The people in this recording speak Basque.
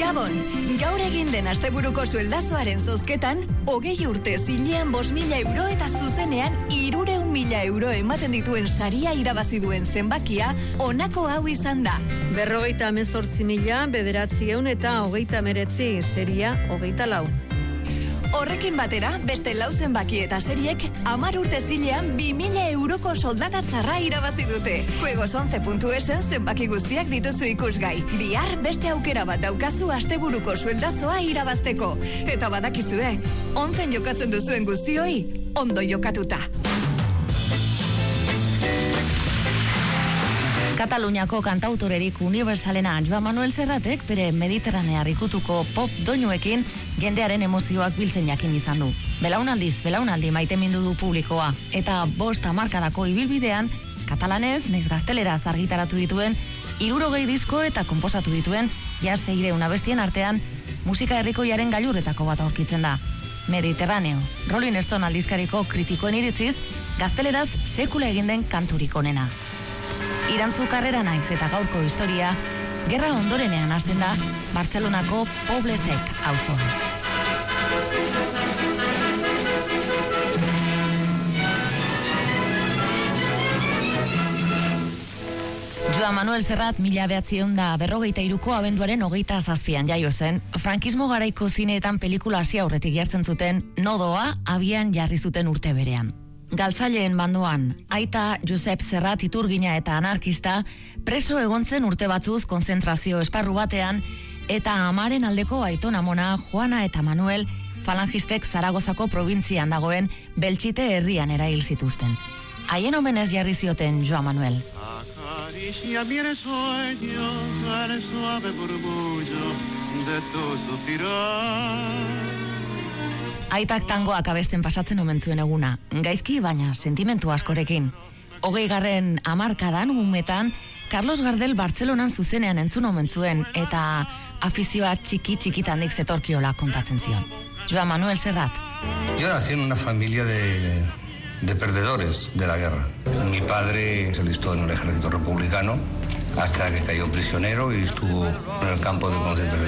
Gabon, gaur egin den asteburuko sueldazoaren zozketan, 20 urte zilean 5.000 euro eta zuzenean 300.000 euro ematen dituen saria irabazi duen zenbakia, honako hau izan da. 58.900 eta 39 seria 24. Horrekin batera, beste lau zenbaki eta seriek 10 urte zilean 2.000 euroko soldatatzarra irabazi dute. Juegos11.esen zenbaki guztiak dituzu ikusgai. Bihar beste aukera bat daukazu asteburuko sueldazoa irabazteko. Eta badakizue, 11 jokatzen duzuen guztioi, ondo jokatuta. Kataluniako kantautorerik unibersalena Joan Manuel Serratek bere mediterranear ikutuko pop doinuekin jendearen emozioak biltzen jakin izan du. Belaunaldi maitemindu du publikoa, eta 5 hamarkadako ibilbidean, katalanez, naiz gazteleraz argitaratu dituen, 60 disko eta konposatu dituen, ja 600 abestien artean, musika herrikoiaren gailurretako bat aurkitzen da. Mediterraneo, Rolling Stone aldizkariko kritikoen iritziz, gazteleraz sekula egin den kanturik onena. Irantzu karrera naiz eta gaurko historia, gerra ondorenean hasten da Bartzelonako Poblesek auzoan. Joan Manuel Serrat 1943ko abenduaren 27an jaio zen, frankismo garaiko zineetan pelikula hasi aurretik jartzen zuten Nodoa abian jarri zuten urte berean. Galtzaileen bandoan, aita Josep Serrat iturgina eta anarkista, preso egon zen urte batzuz konzentrazio esparru batean, eta amaren aldeko aiton amona Juana eta Manuel falangistek Zaragozako probintzian dagoen Beltxite herrian erail zituzten. Haien omenez jarri zioten Joan Manuel. Acaricia mi sueño al suave murmullo de tu suspirar. Aitak tangoak abesten pasatzen omen zuen eguna, gaizki baina sentimentu askorekin. 20. hamarkadan umetan, Carlos Gardel Bartzelonan zuzenean entzun omen zuen, eta afizioa txikitandik zetorkiola kontatzen zion. Joan Manuel Serrat. Yo nací en una familia de perdedores de la guerra. Mi padre se alistó en el ejército republicano hasta que cayó prisionero y estuvo en el campo de concentración